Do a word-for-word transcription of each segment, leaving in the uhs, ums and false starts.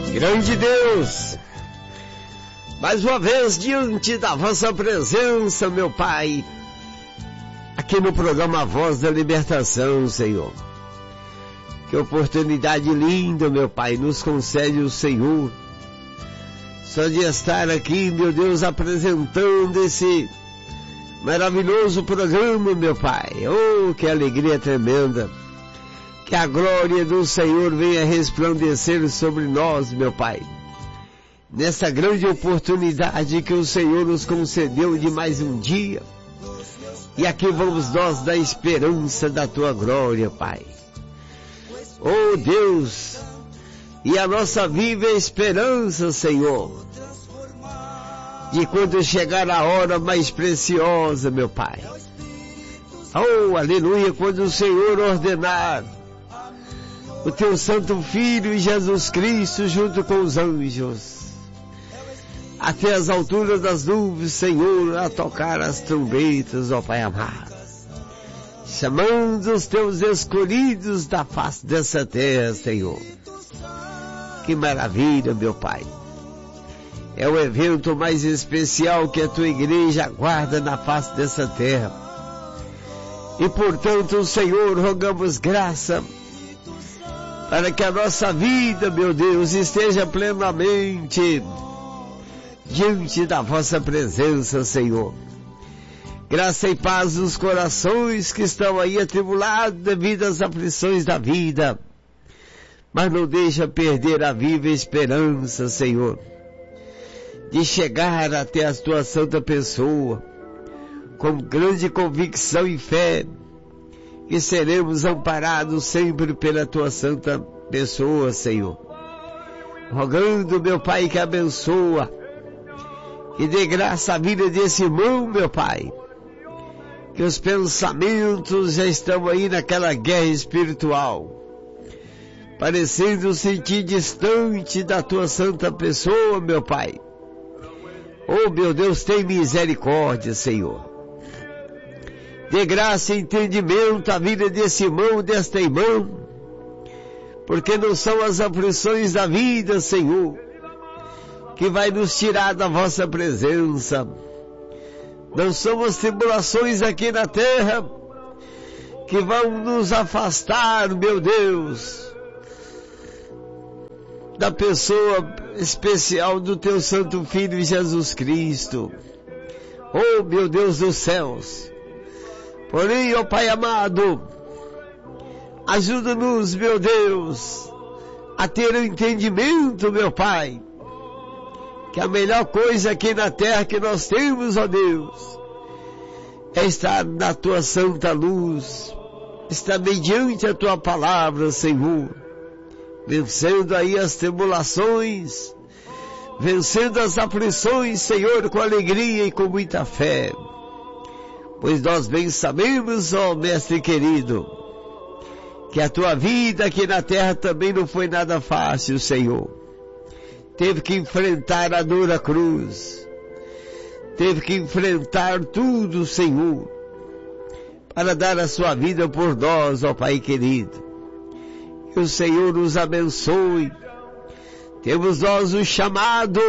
Grande Deus, mais uma vez diante da vossa presença, meu Pai, aqui no programa Voz da Libertação, Senhor. Que oportunidade linda, meu Pai, nos concede o Senhor, só de estar aqui, meu Deus, apresentando esse maravilhoso programa, meu Pai. Oh, que alegria tremenda. Que a glória do Senhor venha resplandecer sobre nós, meu Pai. Nessa grande oportunidade que o Senhor nos concedeu de mais um dia. E aqui vamos nós da esperança da Tua glória, Pai. Oh Deus, e a nossa viva esperança, Senhor, de quando chegar a hora mais preciosa, meu Pai. Oh, aleluia, quando o Senhor ordenar o Teu Santo Filho Jesus Cristo junto com os anjos, até as alturas das nuvens, Senhor, a tocar as trombetas, ó Pai amado, chamando os Teus escolhidos da face dessa terra, Senhor. Que maravilha, meu Pai. É o evento mais especial que a Tua igreja aguarda na face dessa terra. E portanto, Senhor, rogamos graça para que a nossa vida, meu Deus, esteja plenamente diante da vossa presença, Senhor. Graça e paz nos corações que estão aí atribulados devido às aflições da vida. Mas não deixa perder a viva esperança, Senhor, de chegar até a Tua santa pessoa, com grande convicção e fé, que seremos amparados sempre pela Tua santa pessoa, Senhor. Rogando, meu Pai, que abençoa e dê graça à vida desse irmão, meu Pai, que os pensamentos já estão aí naquela guerra espiritual, parecendo sentir distante da Tua santa pessoa, meu Pai. Oh, meu Deus, tem misericórdia, Senhor. Dê graça e entendimento à vida desse irmão, desta irmã, porque não são as aflições da vida, Senhor, que vai nos tirar da vossa presença. Não são as tribulações aqui na terra que vão nos afastar, meu Deus, da pessoa especial do Teu Santo Filho Jesus Cristo. Oh, meu Deus dos céus. Porém, ó Pai amado, ajuda-nos, meu Deus, a ter o entendimento, meu Pai, que a melhor coisa aqui na terra que nós temos, ó Deus, é estar na Tua santa luz, estar mediante a Tua palavra, Senhor, vencendo aí as tribulações, vencendo as aflições, Senhor, com alegria e com muita fé. Pois nós bem sabemos, ó Mestre querido, que a Tua vida aqui na terra também não foi nada fácil, Senhor. Teve que enfrentar a dura cruz, teve que enfrentar tudo, Senhor, para dar a Sua vida por nós, ó Pai querido. Que o Senhor nos abençoe. Temos nós o chamado,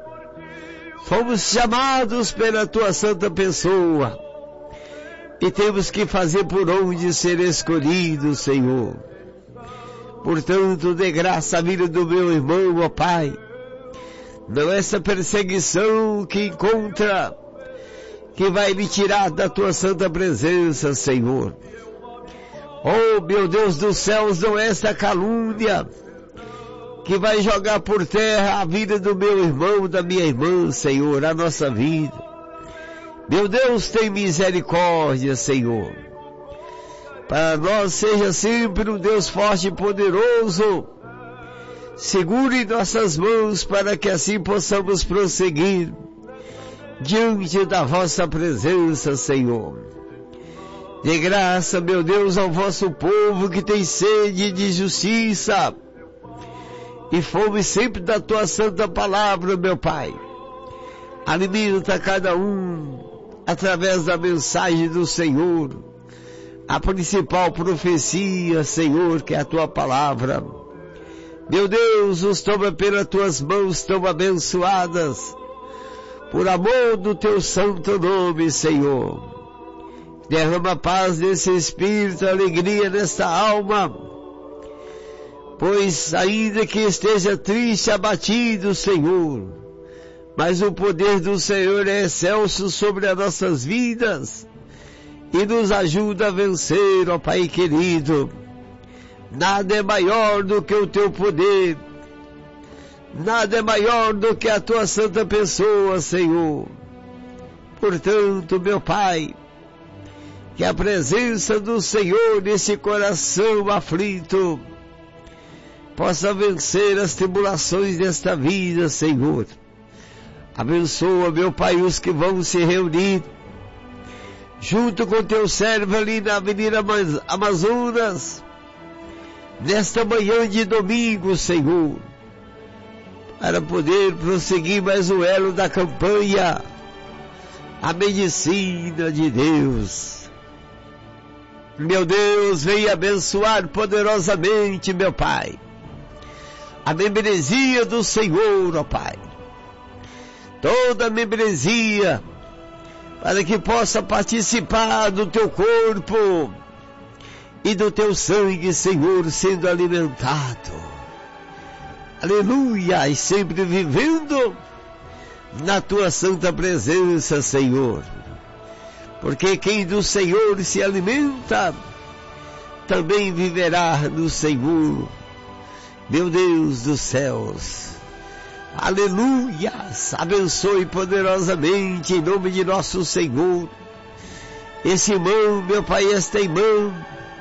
fomos chamados pela Tua santa pessoa, e temos que fazer por onde ser escolhidos, Senhor. Portanto, dê graça à vida do meu irmão, ó Pai. Não é essa perseguição que encontra, que vai me tirar da Tua santa presença, Senhor. Oh, meu Deus dos céus, não é essa calúnia que vai jogar por terra a vida do meu irmão, da minha irmã, Senhor, a nossa vida. Meu Deus, tem misericórdia, Senhor. Para nós seja sempre um Deus forte e poderoso. Segure nossas mãos para que assim possamos prosseguir diante da vossa presença, Senhor. Dê graça, meu Deus, ao vosso povo que tem sede de justiça e fome sempre da Tua santa palavra, meu Pai. Alimenta cada um através da mensagem do Senhor, a principal profecia, Senhor, que é a Tua palavra. Meu Deus, os toma pelas tuas mãos tão abençoadas, por amor do teu santo nome, Senhor. Derrama paz nesse espírito, alegria nesta alma, pois ainda que esteja triste, abatido, Senhor, mas o poder do Senhor é excelso sobre as nossas vidas e nos ajuda a vencer, ó Pai querido. Nada é maior do que o teu poder, nada é maior do que a tua santa pessoa, Senhor. Portanto, meu Pai, que a presença do Senhor nesse coração aflito possa vencer as tribulações desta vida, Senhor. Abençoa, meu Pai, os que vão se reunir junto com teu servo ali na Avenida Amazonas, nesta manhã de domingo, Senhor, para poder prosseguir mais o elo da campanha, a medicina de Deus. Meu Deus, venha abençoar poderosamente, meu Pai, a membresia do Senhor, ó Pai, toda a membresia, para que possa participar do teu corpo e do teu sangue, Senhor, sendo alimentado. Aleluia, e sempre vivendo na tua santa presença, Senhor. Porque quem do Senhor se alimenta, também viverá no Senhor, meu Deus dos céus. Aleluias, abençoe poderosamente em nome de nosso Senhor esse irmão, meu Pai, esta irmã,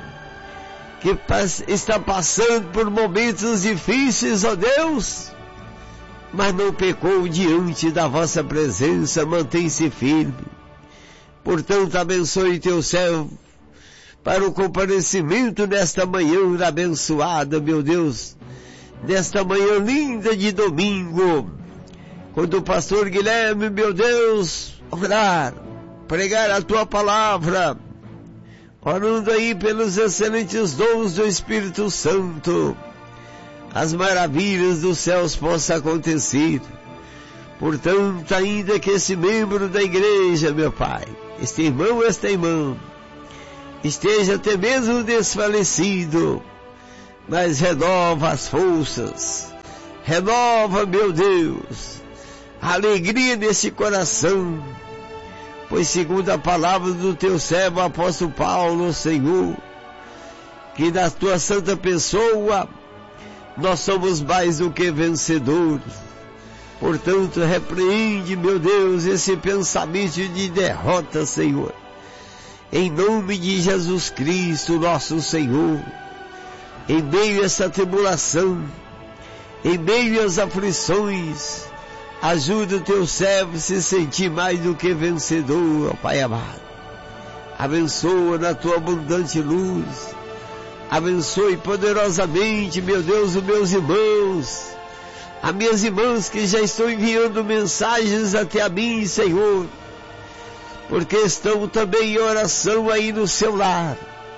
que está passando por momentos difíceis, ó Deus, mas não pecou diante da vossa presença, mantém-se firme. Portanto, abençoe teu servo para o comparecimento nesta manhã abençoada, meu Deus, nesta manhã linda de domingo, quando o pastor Guilherme, meu Deus, orar, pregar a tua palavra, orando aí pelos excelentes dons do Espírito Santo, as maravilhas dos céus possam acontecer. Portanto, ainda que esse membro da igreja, meu Pai, este irmão, esta irmã, esteja até mesmo desfalecido, mas renova as forças, renova, meu Deus, a alegria nesse coração, pois segundo a palavra do teu servo, apóstolo Paulo, Senhor, que na tua santa pessoa, nós somos mais do que vencedores. Portanto, repreende, meu Deus, esse pensamento de derrota, Senhor, em nome de Jesus Cristo, nosso Senhor. Em meio a essa tribulação, em meio às aflições, ajuda o teu servo a se sentir mais do que vencedor, ó Pai amado. Abençoa na tua abundante luz, abençoe poderosamente, meu Deus, os meus irmãos, as minhas irmãs que já estão enviando mensagens até a mim, Senhor, porque estão também em oração aí no seu lar.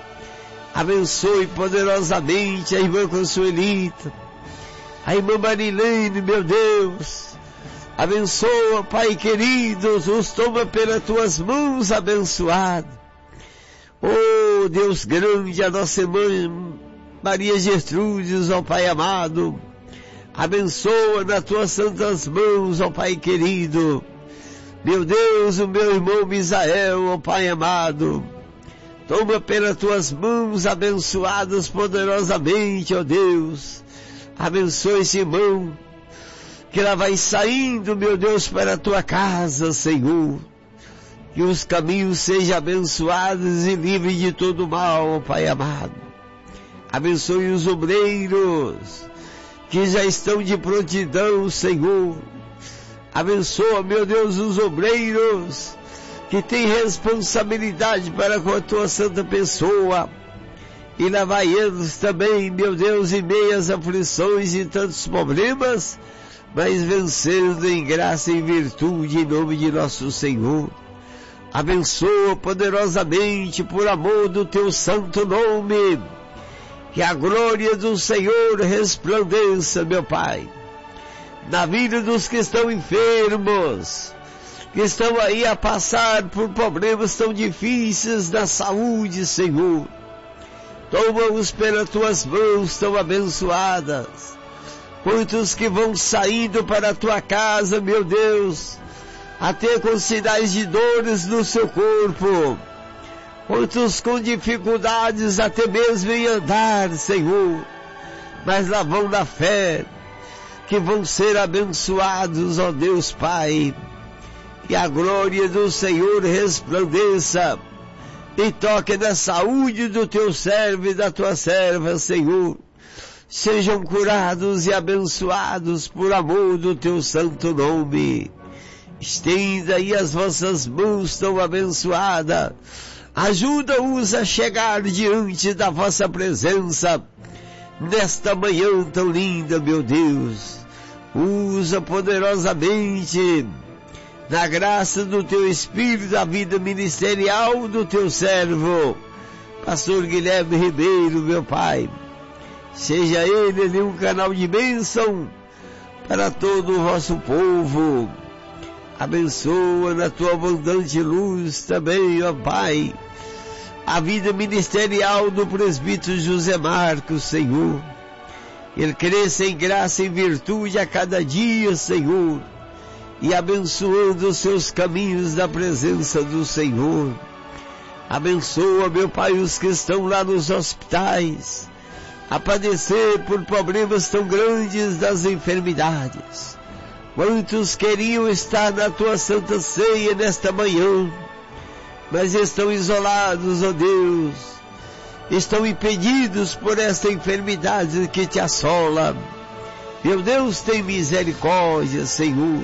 Abençoe poderosamente a irmã Consuelita, a irmã Marilene, meu Deus. Abençoa, Pai querido, os toma pelas tuas mãos abençoado. Oh, Deus grande, a nossa irmã Maria Gertrudes, ó Pai amado. Abençoa nas tuas santas mãos, ó Pai querido. Meu Deus, o meu irmão Misael, ó Pai amado. Toma pelas tuas mãos abençoadas poderosamente, ó Deus. Abençoa esse irmão, que ela vai saindo, meu Deus, para a tua casa, Senhor. Que os caminhos sejam abençoados e livres de todo mal, ó Pai amado. Abençoe os obreiros, que já estão de prontidão, Senhor. Abençoa, meu Deus, os obreiros, que tem responsabilidade para com a tua santa pessoa, e lá vai eles também, meu Deus, em meio às aflições e tantos problemas, mas vencendo em graça e virtude, em nome de nosso Senhor. Abençoa poderosamente, por amor do teu santo nome, Que a glória do Senhor resplandeça, meu Pai, na vida dos que estão enfermos, que estão aí a passar por problemas tão difíceis na saúde, Senhor. Toma-os pelas tuas mãos tão abençoadas. Muitos que vão saindo para a tua casa, meu Deus, até com sinais de dores no seu corpo. Muitos com dificuldades até mesmo em andar, Senhor, mas lá vão na fé, que vão ser abençoados, ó Deus Pai. Que a glória do Senhor resplandeça e toque na saúde do teu servo e da tua serva, Senhor. Sejam curados e abençoados por amor do teu santo nome. Estenda aí as vossas mãos tão abençoadas. Ajuda-os a chegar diante da vossa presença nesta manhã tão linda, meu Deus. Usa poderosamente na graça do teu Espírito a vida ministerial do teu servo, pastor Guilherme Ribeiro, meu Pai. Seja ele ali um canal de bênção para todo o vosso povo. Abençoa na tua abundante luz também, ó Pai, a vida ministerial do presbítero José Marcos, Senhor. Ele cresça em graça e virtude a cada dia, Senhor, e abençoando os seus caminhos da presença do Senhor. Abençoa, meu Pai, os que estão lá nos hospitais, a padecer por problemas tão grandes das enfermidades. Quantos queriam estar na tua santa ceia nesta manhã, mas estão isolados, ó Deus, estão impedidos por esta enfermidade que te assola. Meu Deus, tem misericórdia, Senhor.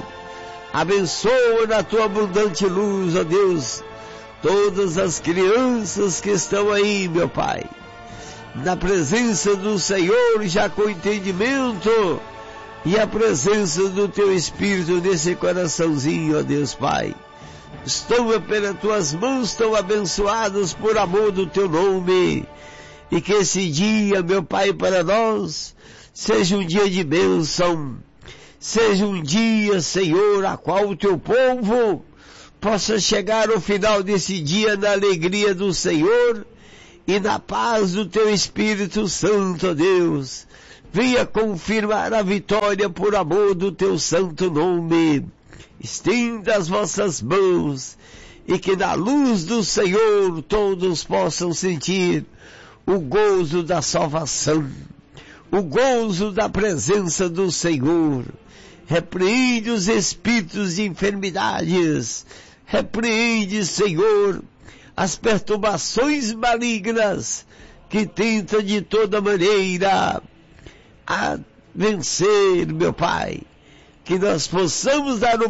Abençoa na tua abundante luz, ó Deus, todas as crianças que estão aí, meu Pai, na presença do Senhor, já com entendimento e a presença do teu Espírito nesse coraçãozinho, ó Deus Pai. Estão pelas tuas mãos tão abençoados por amor do teu nome, e que esse dia, meu Pai, para nós seja um dia de bênção, seja um dia, Senhor, a qual o teu povo possa chegar ao final desse dia na alegria do Senhor e na paz do teu Espírito Santo, ó Deus. Venha confirmar a vitória por amor do teu santo nome. Estenda as vossas mãos e que na luz do Senhor todos possam sentir o gozo da salvação, o gozo da presença do Senhor. Repreende os espíritos de enfermidades, repreende, Senhor, as perturbações malignas que tentam de toda maneira a vencer, meu Pai. Que nós possamos dar o